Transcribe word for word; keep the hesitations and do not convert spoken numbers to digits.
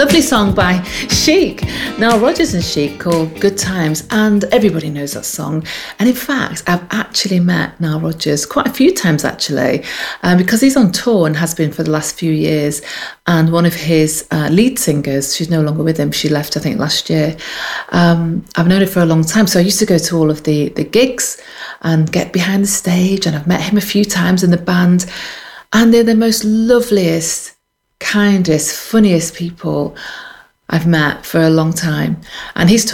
Lovely song by Chic, Nile Rodgers and Chic, called Good Times, and everybody knows that song. And in fact, I've actually met Nile Rodgers quite a few times actually, um, because he's on tour and has been for the last few years. And one of his uh, lead singers, she's no longer with him, she left I think last year. Um, I've known her for a long time, so I used to go to all of the, the gigs and get behind the stage, and I've met him a few times in the band, and they're the most loveliest, kindest, funniest people I've met for a long time. And he's